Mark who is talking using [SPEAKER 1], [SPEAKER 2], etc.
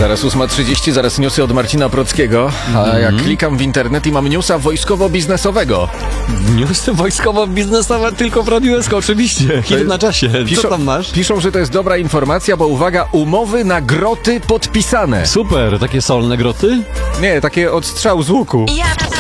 [SPEAKER 1] Zaraz 8:30, zaraz newsy od Marcina Prockiego. A jak klikam w internet i mam newsa wojskowo-biznesowego.
[SPEAKER 2] Newsy wojskowo-biznesowe tylko w Radiu SK, oczywiście. Hit na czasie. Co tam masz?
[SPEAKER 1] Piszą, że to jest dobra informacja, bo uwaga, umowy na groty podpisane.
[SPEAKER 2] Super, takie solne groty?
[SPEAKER 1] Nie, takie od strzału z łuku.
[SPEAKER 3] Ja